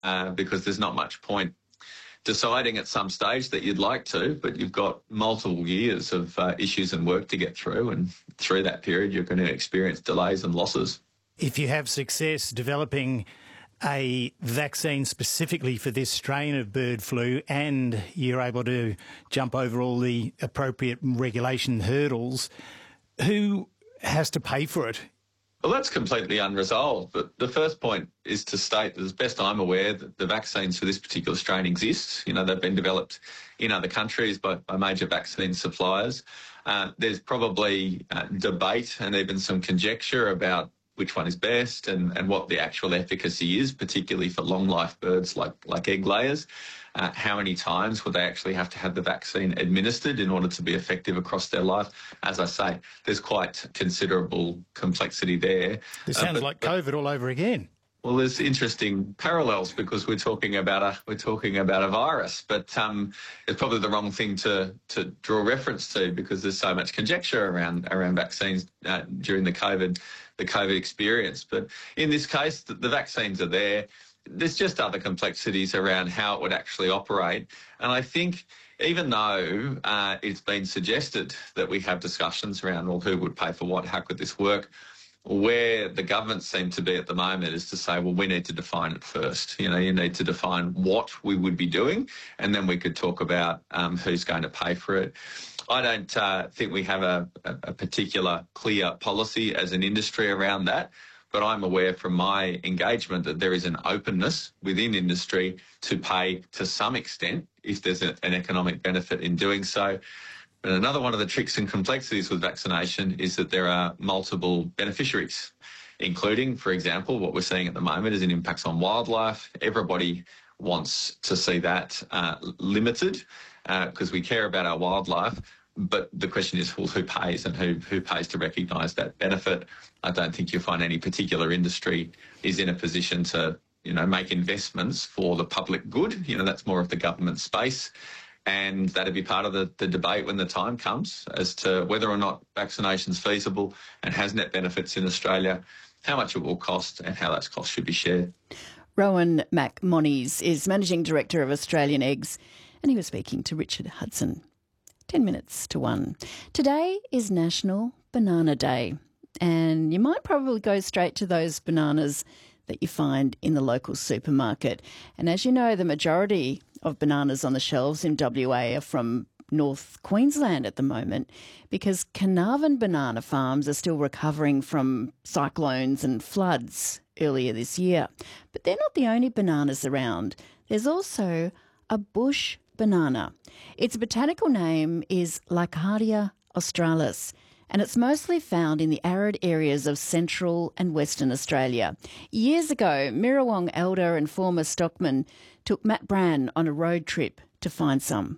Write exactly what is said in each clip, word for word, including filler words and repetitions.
uh, because there's not much point deciding at some stage that you'd like to, but you've got multiple years of uh, issues and work to get through, and through that period you're going to experience delays and losses. If you have success developing a vaccine specifically for this strain of bird flu and you're able to jump over all the appropriate regulation hurdles, who has to pay for it? Well, that's completely unresolved, but the first point is to state that, as best I'm aware, that the vaccines for this particular strain exist. You know, they've been developed in other countries by, by major vaccine suppliers. Uh, there's probably uh, debate and even some conjecture about which one is best and, and what the actual efficacy is, particularly for long-life birds like, like egg layers. Uh, how many times would they actually have to have the vaccine administered in order to be effective across their life? As I say, there's quite considerable complexity there. This sounds uh, but, like COVID all over again. Well, there's interesting parallels because we're talking about a we're talking about a virus, but um, it's probably the wrong thing to to draw reference to because there's so much conjecture around around vaccines uh, during the COVID the COVID experience. But in this case, the, the vaccines are there. There's just other complexities around how it would actually operate, and I think even though uh, it's been suggested that we have discussions around, well, who would pay for what, how could this work? Where the government seem to be at the moment is to say, well, we need to define it first. You know, you need to define what we would be doing, and then we could talk about um, who's going to pay for it. I don't uh, think we have a, a particular clear policy as an industry around that, but I'm aware from my engagement that there is an openness within industry to pay to some extent if there's a, an economic benefit in doing so. But another one of the tricks and complexities with vaccination is that there are multiple beneficiaries, including, for example, what we're seeing at the moment is an impacts on wildlife. Everybody wants to see that uh, limited because uh, we care about our wildlife. But the question is, well, who pays and who, who pays to recognise that benefit? I don't think you'll find any particular industry is in a position to, you know, make investments for the public good. You know, that's more of the government space. And that'd be part of the, the debate when the time comes as to whether or not vaccination's feasible and has net benefits in Australia, how much it will cost and how those costs should be shared. Rowan McMonnies is Managing Director of Australian Eggs, and he was speaking to Richard Hudson. Ten minutes to one. Today is National Banana Day, and you might probably go straight to those bananas that you find in the local supermarket. And as you know, the majority of bananas on the shelves in W A are from North Queensland at the moment because Carnarvon banana farms are still recovering from cyclones and floods earlier this year. But they're not the only bananas around. There's also a bush banana. Its botanical name is Lacardia australis, and it's mostly found in the arid areas of central and western Australia. Years ago, Mirrawong elder and former stockman took Matt Brann on a road trip to find some.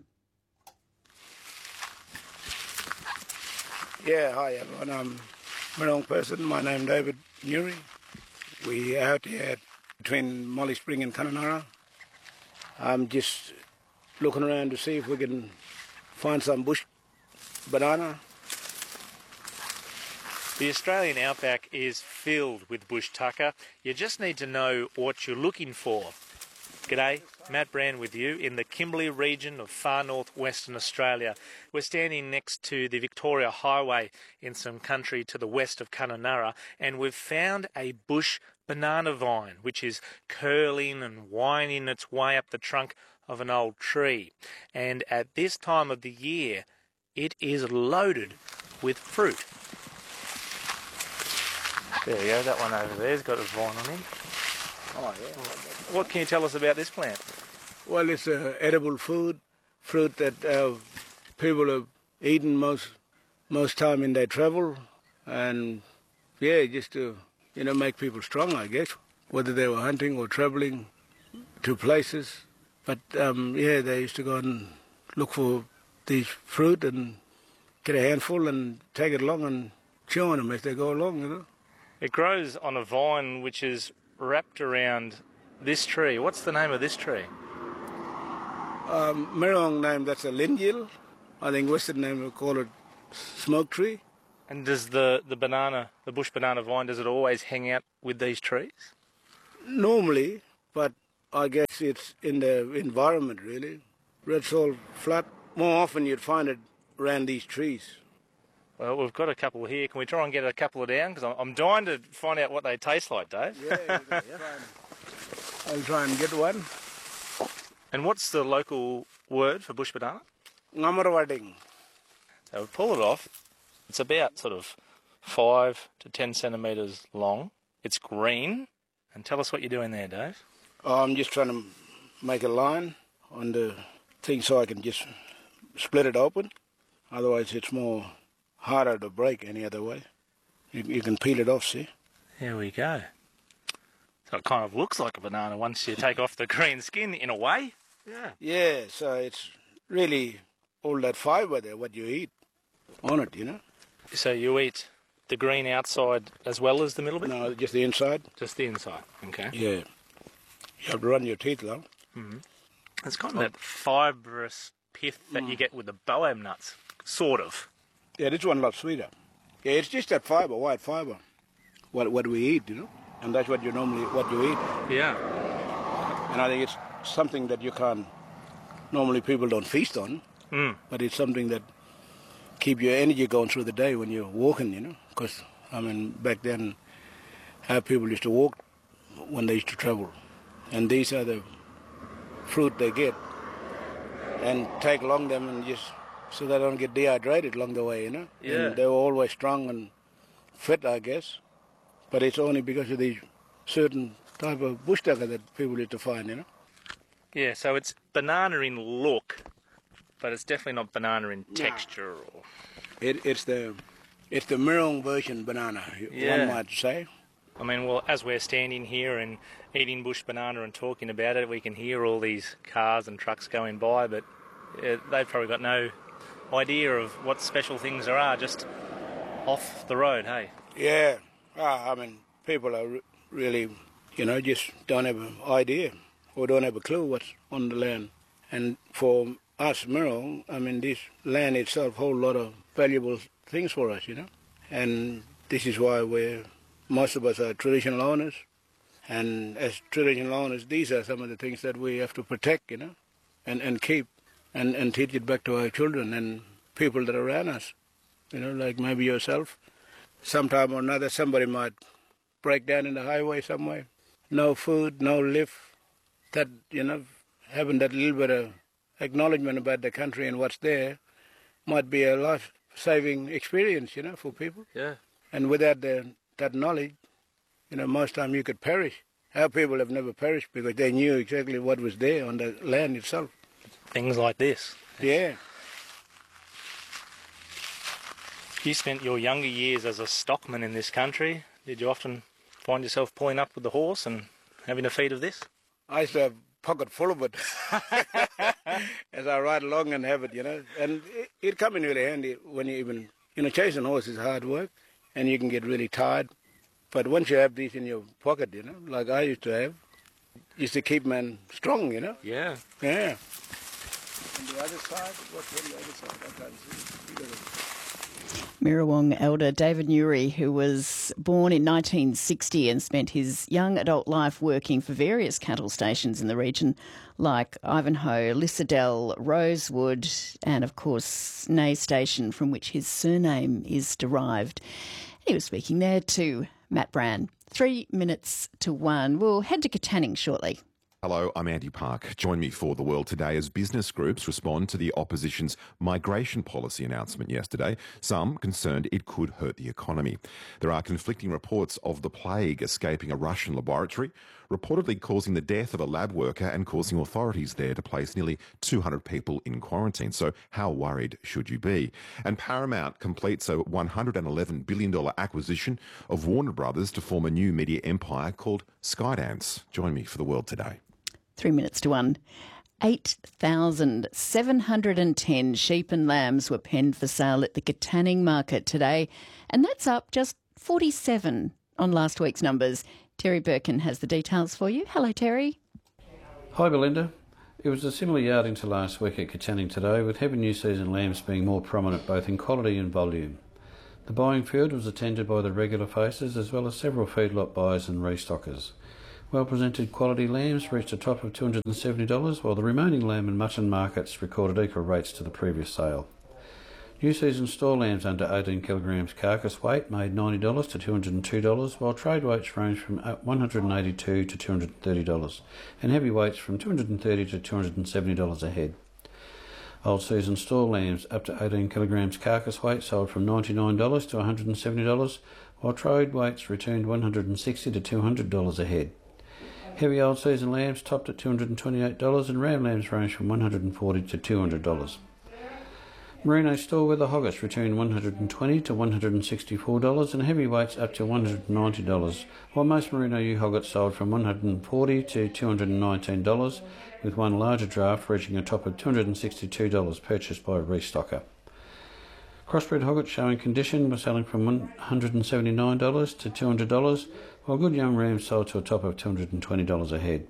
Yeah, hi everyone. I'm a Mirrawong person. My name's David Newry. We are out here between Molly Spring and Kununurra. I'm just looking around to see if we can find some bush banana. The Australian outback is filled with bush tucker. You just need to know what you're looking for. G'day, Matt Brann with you in the Kimberley region of far north Western Australia. We're standing next to the Victoria Highway in some country to the west of Kununurra, and we've found a bush banana vine which is curling and winding its way up the trunk of an old tree. And at this time of the year, it is loaded with fruit. There you go, that one over there's got a vine on him. Oh, yeah. What can you tell us about this plant? Well, it's an edible food, fruit that uh, people have eaten most most time in their travel, and yeah, just to you know make people strong, I guess, whether they were hunting or travelling to places. But um, yeah, they used to go and look for these fruit and get a handful and take it along and chew on them as they go along, you know. It grows on a vine which is wrapped around this tree. What's the name of this tree? Um, Mirrawong name, that's a lingill. I think Western name will call it smoke tree. And does the, the banana, the bush banana vine, does it always hang out with these trees? Normally, but I guess it's in the environment, really. Red salt flat, more often you'd find it around these trees. Well, we've got a couple here. Can we try and get a couple of down? Because I'm dying to find out what they taste like, Dave. Yeah, you can try and, I'll try and get one. And what's the local word for bush banana? Ngamarawarding. So we pull it off. It's about sort of five to ten centimetres long. It's green. And tell us what you're doing there, Dave. Oh, I'm just trying to make a line on the thing so I can just split it open. Otherwise, it's more harder to break any other way. You, you can peel it off, see? There we go. So it kind of looks like a banana once you take off the green skin, in a way. Yeah. Yeah, so it's really all that fibre there, what you eat on it, you know? So you eat the green outside as well as the middle bit? No, just the inside. Just the inside, okay. Yeah. You have to run your teeth long. Mm-hmm. It's got that fibrous pith that mm. you get with the boab nuts, sort of. Yeah, this one's a lot sweeter. Yeah, it's just that fibre, white fibre, what what we eat, you know? And that's what you normally, what you eat. Yeah. And I think it's something that you can't, normally people don't feast on, mm. but it's something that keep your energy going through the day when you're walking, you know? Because, I mean, back then, how people used to walk when they used to travel. And these are the fruit they get and take along them and just so they don't get dehydrated along the way, you know? Yeah. And they were always strong and fit, I guess. But it's only because of these certain type of bush tucker that people used to find, you know? Yeah, so it's banana in look, but it's definitely not banana in texture. Or... It, it's the it's the Mirong version banana, yeah. one might say. I mean, well, as we're standing here and eating bush banana and talking about it, we can hear all these cars and trucks going by, but uh, they've probably got no idea of what special things there are just off the road, hey? Yeah. Ah, I mean, people are really, you know, just don't have an idea or don't have a clue what's on the land. And for us, Mirong, I mean, this land itself holds a lot of valuable things for us, you know. And this is why we're, most of us are traditional owners. And as traditional owners, these are some of the things that we have to protect, you know, and, and keep and, and teach it back to our children and people that are around us, you know, like maybe yourself. Sometime or another, somebody might break down in the highway somewhere. No food, no lift. That, you know, having that little bit of acknowledgement about the country and what's there might be a life-saving experience, you know, for people. Yeah. And without the, that knowledge, you know, most time you could perish. Our people have never perished because they knew exactly what was there on the land itself. Things like this. Yeah. You spent your younger years as a stockman in this country. Did you often find yourself pulling up with the horse and having a feed of this? I used to have a pocket full of it as I ride along and have it, you know. And it, it come in really handy when you even, you know, chasing horse is hard work and you can get really tired. But once you have these in your pocket, you know, like I used to have, used to keep man strong, you know. Yeah. Yeah. On the other side, what's on the other side? I can't see. You gotta... Mirrawong elder David Newry, who was born in nineteen sixty and spent his young adult life working for various cattle stations in the region like Ivanhoe, Lissadell, Rosewood and, of course, Nay Station, from which his surname is derived. He was speaking there to Matt Brand. Three minutes to one. We'll head to Katanning shortly. Hello, I'm Andy Park. Join me for The World today as business groups respond to the opposition's migration policy announcement yesterday, some concerned it could hurt the economy. There are conflicting reports of the plague escaping a Russian laboratory, reportedly causing the death of a lab worker and causing authorities there to place nearly two hundred people in quarantine. So how worried should you be? And Paramount completes a one hundred eleven billion dollars acquisition of Warner Brothers to form a new media empire called Skydance. Join me for The World today. Three minutes to one. eight thousand seven hundred ten sheep and lambs were penned for sale at the Katanning market today, and that's up just forty-seven on last week's numbers. Terry Birkin has the details for you. Hello, Terry. Hi, Belinda. It was a similar yarding to last week at Katanning today, with heavy new season lambs being more prominent both in quality and volume. The buying field was attended by the regular faces as well as several feedlot buyers and restockers. Well-presented quality lambs reached a top of two hundred seventy dollars, while the remaining lamb and mutton markets recorded equal rates to the previous sale. New season store lambs under eighteen kilograms carcass weight made ninety dollars to two hundred two dollars, while trade weights range from one hundred eighty-two dollars to two hundred thirty dollars, and heavy weights from two hundred thirty dollars to two hundred seventy dollars a head. Old season store lambs up to eighteen kilograms carcass weight sold from ninety-nine dollars to one hundred seventy dollars, while trade weights returned one hundred sixty dollars to two hundred dollars a head. Heavy old season lambs topped at two hundred twenty-eight dollars, and ram lambs range from one hundred forty dollars to two hundred dollars. Merino store weather hoggets returned one hundred twenty dollars to one hundred sixty-four dollars, and heavy weights up to one hundred ninety dollars, while most merino ewe hoggets sold from one hundred forty dollars to two hundred nineteen dollars, with one larger draft reaching a top of two hundred sixty-two dollars purchased by a restocker. Crossbred hoggets showing condition were selling from one hundred seventy-nine dollars to two hundred dollars, while good young rams sold to a top of two hundred twenty dollars a head.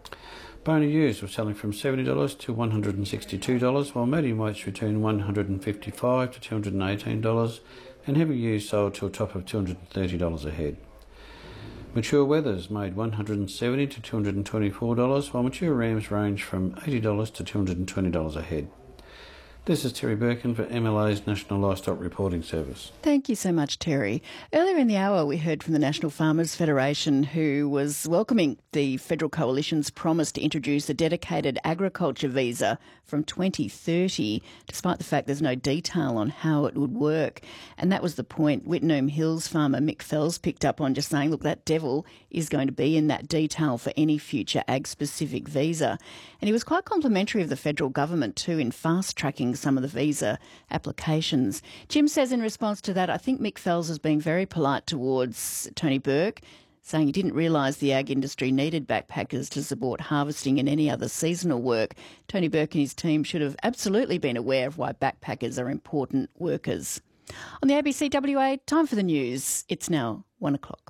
Bony ewes were selling from seventy dollars to one hundred sixty-two dollars, while medium weights returned one hundred fifty-five dollars to two hundred eighteen dollars, and heavy ewes sold to a top of two hundred thirty dollars a head. Mature wethers made one hundred seventy dollars to two hundred twenty-four dollars, while mature rams range from eighty dollars to two hundred twenty dollars a head. This is Terry Birkin for M L A's National Livestock Reporting Service. Thank you so much, Terry. Earlier in the hour, we heard from the National Farmers Federation, who was welcoming the Federal Coalition's promise to introduce a dedicated agriculture visa from twenty thirty, despite the fact there's no detail on how it would work. And that was the point Wittenoom Hills farmer Mick Fells picked up on, just saying, look, that devil is going to be in that detail for any future ag-specific visa. And he was quite complimentary of the federal government too in fast-tracking some of the visa applications. Jim says in response to that, I think Mick Fells has been very polite towards Tony Burke, saying he didn't realise the ag industry needed backpackers to support harvesting and any other seasonal work. Tony Burke and his team should have absolutely been aware of why backpackers are important workers. On the A B C W A, time for the news. It's now one o'clock.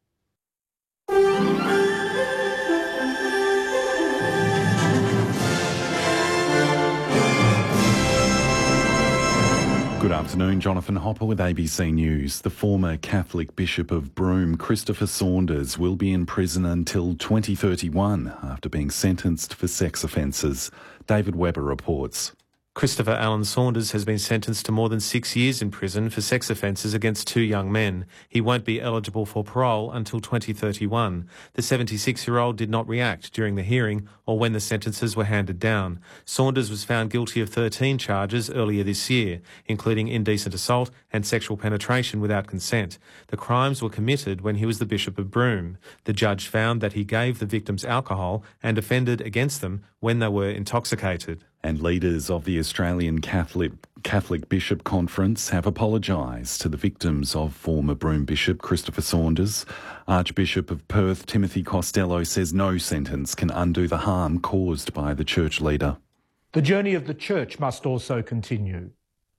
Good afternoon, Jonathan Hopper with A B C News. The former Catholic Bishop of Broome, Christopher Saunders, will be in prison until twenty thirty-one after being sentenced for sex offences. David Webber reports. Christopher Allen Saunders has been sentenced to more than six years in prison for sex offences against two young men. He won't be eligible for parole until twenty thirty-one. The seventy-six-year-old did not react during the hearing or when the sentences were handed down. Saunders was found guilty of thirteen charges earlier this year, including indecent assault and sexual penetration without consent. The crimes were committed when he was the Bishop of Broome. The judge found that he gave the victims alcohol and offended against them when they were intoxicated. And leaders of the Australian Catholic Catholic Bishop Conference have apologised to the victims of former Broome Bishop Christopher Saunders. Archbishop of Perth Timothy Costello says no sentence can undo the harm caused by the church leader. The journey of the church must also continue.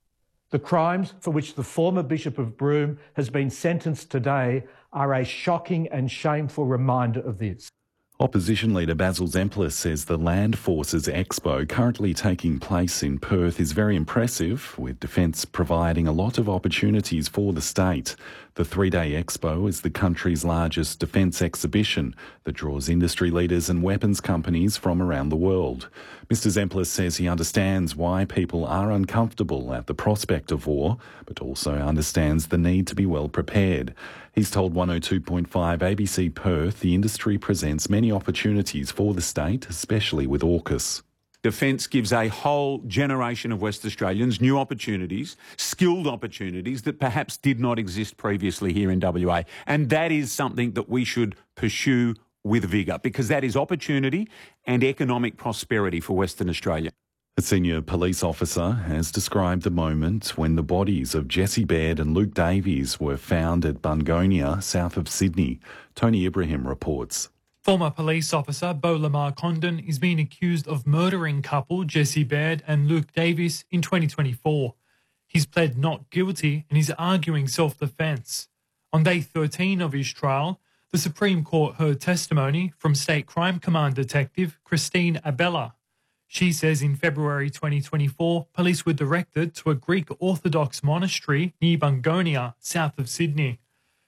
The crimes for which the former Bishop of Broome has been sentenced today are a shocking and shameful reminder of this. Opposition leader Basil Zemplis says the Land Forces Expo currently taking place in Perth is very impressive, with Defence providing a lot of opportunities for the state. The three-day expo is the country's largest defence exhibition that draws industry leaders and weapons companies from around the world. Mister Zemplis says he understands why people are uncomfortable at the prospect of war, but also understands the need to be well prepared. He's told one oh two point five A B C Perth the industry presents many opportunities for the state, especially with AUKUS. Defence gives a whole generation of West Australians new opportunities, skilled opportunities that perhaps did not exist previously here in W A. And that is something that we should pursue with vigour, because that is opportunity and economic prosperity for Western Australia. A senior police officer has described the moment when the bodies of Jesse Baird and Luke Davies were found at Bungonia, south of Sydney. Tony Ibrahim reports. Former police officer Beau Lamar Condon is being accused of murdering couple Jesse Baird and Luke Davies in twenty twenty-four. He's pled not guilty and is arguing self-defence. On day thirteen of his trial, the Supreme Court heard testimony from State Crime Command Detective Christine Abella. She says in February twenty twenty-four, police were directed to a Greek Orthodox monastery near Bungonia, south of Sydney.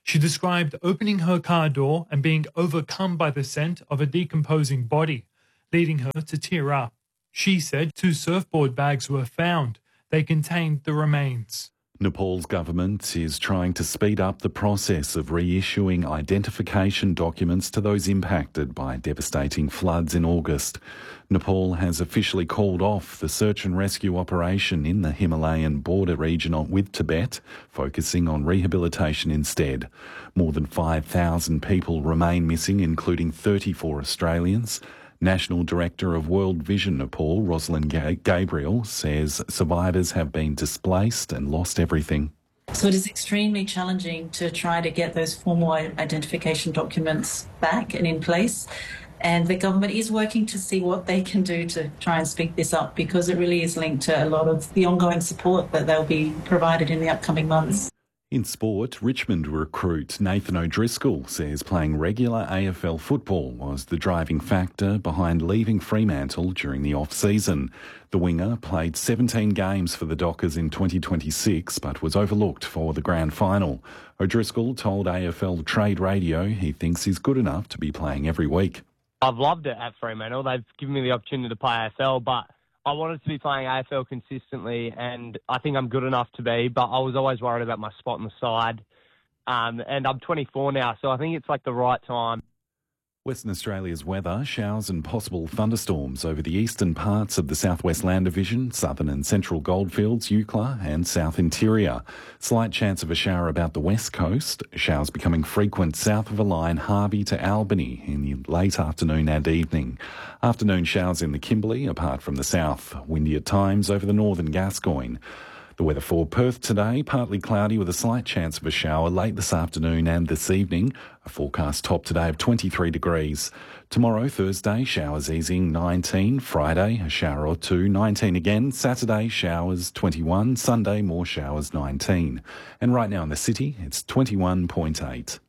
She described opening her car door and being overcome by the scent of a decomposing body, leading her to tear up. She said two surfboard bags were found. They contained the remains. Nepal's government is trying to speed up the process of reissuing identification documents to those impacted by devastating floods in August. Nepal has officially called off the search and rescue operation in the Himalayan border region with Tibet, focusing on rehabilitation instead. More than five thousand people remain missing, including thirty-four Australians. National Director of World Vision Nepal, Rosalind Gabriel, says survivors have been displaced and lost everything. So it is extremely challenging to try to get those formal identification documents back and in place. And the government is working to see what they can do to try and speed this up, because it really is linked to a lot of the ongoing support that they'll be provided in the upcoming months. In sport, Richmond recruit Nathan O'Driscoll says playing regular A F L football was the driving factor behind leaving Fremantle during the off-season. The winger played seventeen games for the Dockers in twenty twenty-six but was overlooked for the grand final. O'Driscoll told A F L Trade Radio he thinks he's good enough to be playing every week. I've loved it at Fremantle. They've given me the opportunity to play A F L, but I wanted to be playing A F L consistently, and I think I'm good enough to be, but I was always worried about my spot on the side. Um, and I'm twenty-four now, so I think it's like the right time. Western Australia's weather, showers and possible thunderstorms over the eastern parts of the Southwest Land Division, southern and central goldfields, Eucla and south interior. Slight chance of a shower about the west coast, showers becoming frequent south of the line Harvey to Albany in the late afternoon and evening. Afternoon showers in the Kimberley, apart from the south, windy at times over the northern Gascoyne. The weather for Perth today, partly cloudy with a slight chance of a shower late this afternoon and this evening. A forecast top today of twenty-three degrees. Tomorrow, Thursday, showers easing nineteen. Friday, a shower or two, nineteen again. Saturday, showers twenty-one. Sunday, more showers, nineteen. And right now in the city, it's twenty-one point eight.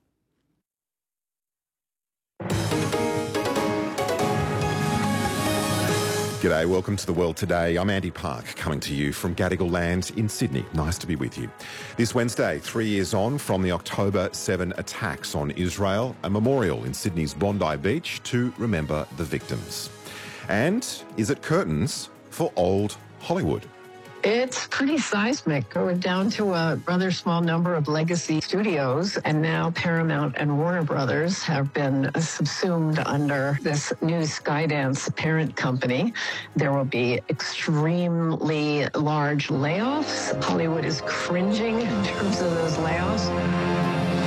G'day, welcome to The World Today. I'm Andy Park, coming to you from Gadigal Land in Sydney. Nice to be with you. This Wednesday, three years on from the October seventh attacks on Israel, a memorial in Sydney's Bondi Beach to remember the victims. And is it curtains for old Hollywood? It's pretty seismic. We're down to a rather small number of legacy studios, and now Paramount and Warner Brothers have been subsumed under this new Skydance parent company. There will be extremely large layoffs. Hollywood is cringing in terms of those layoffs.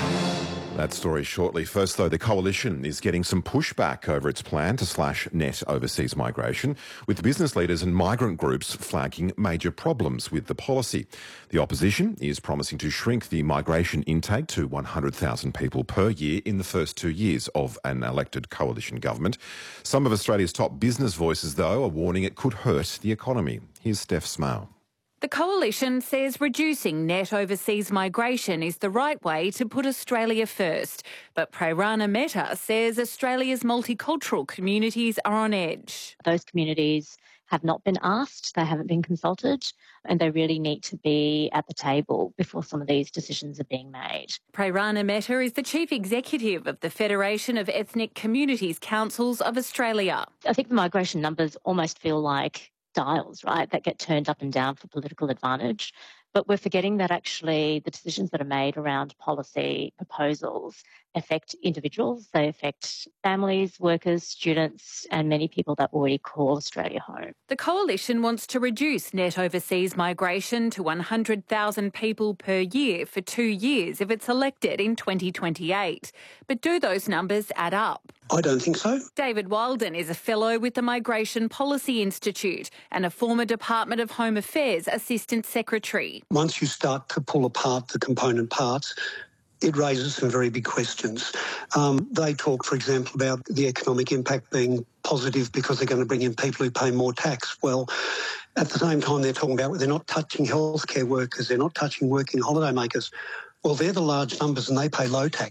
That story shortly. First, though, the Coalition is getting some pushback over its plan to slash net overseas migration, with business leaders and migrant groups flagging major problems with the policy. The opposition is promising to shrink the migration intake to one hundred thousand people per year in the first two years of an elected Coalition government. Some of Australia's top business voices, though, are warning it could hurt the economy. Here's Steph Smale. The Coalition says reducing net overseas migration is the right way to put Australia first. But Prairana Mehta says Australia's multicultural communities are on edge. Those communities have not been asked, they haven't been consulted, and they really need to be at the table before some of these decisions are being made. Prairana Mehta is the Chief Executive of the Federation of Ethnic Communities Councils of Australia. I think the migration numbers almost feel like dials, right, that get turned up and down for political advantage. But we're forgetting that actually the decisions that are made around policy proposals affect individuals, they affect families, workers, students, and many people that already call Australia home. The Coalition wants to reduce net overseas migration to one hundred thousand people per year for two years if it's elected in twenty twenty-eight. But do those numbers add up? I don't think so. David Walden is a fellow with the Migration Policy Institute and a former Department of Home Affairs Assistant Secretary. Once you start to pull apart the component parts, it raises some very big questions. Um, they talk, for example, about the economic impact being positive because they're going to bring in people who pay more tax. Well, at the same time, they're talking about they're not touching healthcare workers, they're not touching working holiday makers. Well, they're the large numbers and they pay low tax.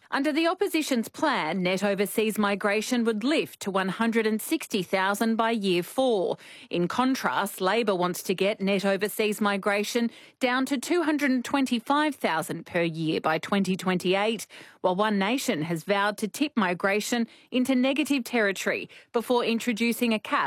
Under the opposition's plan, net overseas migration would lift to one hundred sixty thousand by year four. In contrast, Labor wants to get net overseas migration down to two hundred twenty-five thousand per year by twenty twenty-eight, while One Nation has vowed to tip migration into negative territory before introducing a cap